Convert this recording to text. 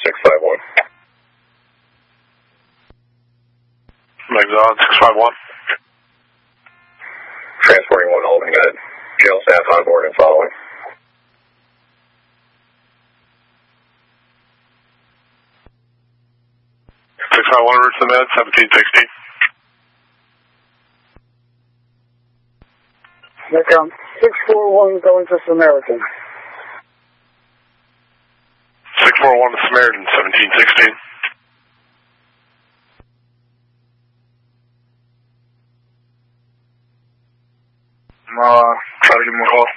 651. Exxon 651. Transporting 1 Albany, got jail staff on board and following. 651 route to the med, 1760. Recon 641 going to Samaritan. 641 to Samaritan, 1716. Try to give him a call.